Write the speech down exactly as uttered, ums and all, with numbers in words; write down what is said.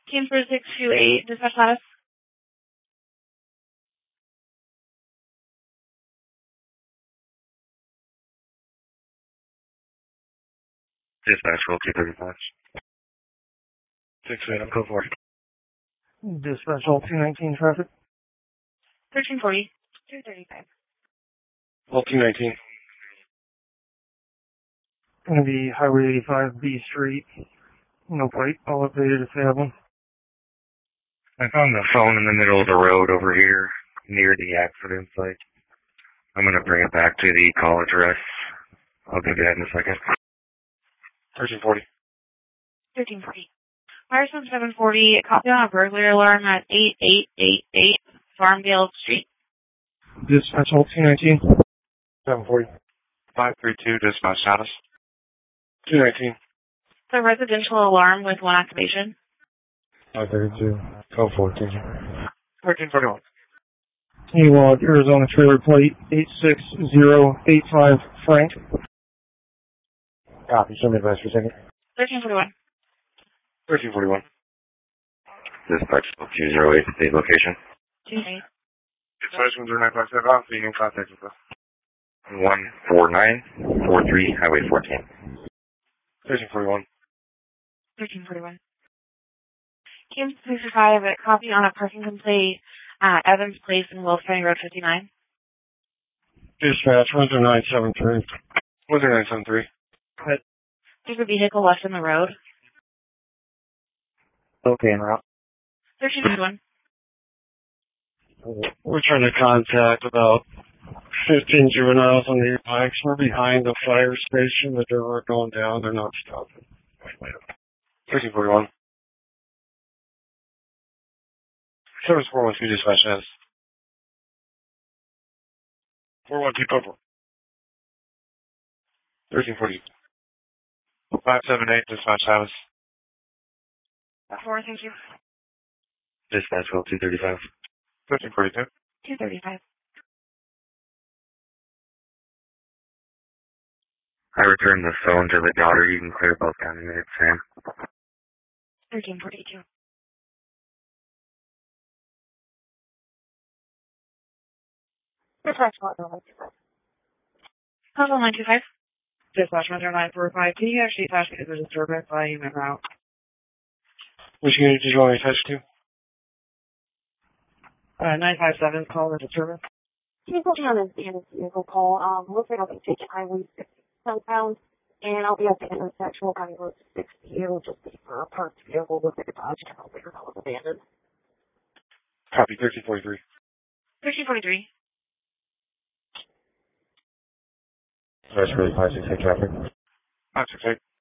Team for six two eight, dispatch status. Dispatch, roll two thirty-five. six eight, I'm code four. Dispatch, all two nineteen traffic. thirteen forty, two thirty-five. All two nineteen. Gonna be Highway eighty-five, B Street. No plate, all updated if they have one. I found the phone in the middle of the road over here, near the accident site. I'm gonna bring it back to the call address. I'll do that in a second. thirteen forty. thirteen forty. Ryerson seven forty, copy on a burglary alarm at eight eight eight eight Farmdale Street. Dispatch, all two nineteen. seven forty. five three two, dispatch status. two nineteen. It's a residential alarm with one activation. five thirty-two. Code fourteen. thirteen forty-one. E-Log, Arizona trailer plate eight six zero eight five Frank. Copy, show me advice for a second. thirteen forty-one. thirteen forty-one. Dispatch two zero eight, state location. two eight. Dispatch one zero nine five seven, off, being in contact with us. one four nine four three, Highway fourteen. thirteen forty-one. thirteen forty-one. Team six five, copy on a parking complaint at Evans Place in Wills County Road fifty-nine. Dispatch, one zero nine seven three. one zero nine seven three. There's a vehicle left in the road. Okay, en route. thirteen forty-one. We're trying to contact about fifteen juveniles on the bikes. We're behind the fire station. The door going down. They're not stopping. thirteen forty-one. Service four one two, dispatch status. four one two, code four. thirteen forty. five seven eight, dispatch status. Four, thank you. Dispatch roll two thirty-five. thirteen forty-two. two thirty-five. I returned the phone to the daughter. You can clear both county minutes, Sam. thirteen forty-two. Dispatch one zero nine two five. Puzzle nine two five. Dispatch one zero nine four five. Can you actually attach me to the disturbance by human route? Which unit did you want me to attach to? Uh, nine five seven, call the disturbance. Can you put me on a vehicle call? Um, looks like I'll be taking Highway six southbound, and I'll be at the intersection of Highway sixty. It'll just be for a parked vehicle with a Dodge Cavalier that was abandoned. Copy, thirteen forty-three. thirteen forty-three. That's really five six eight traffic. five six eight.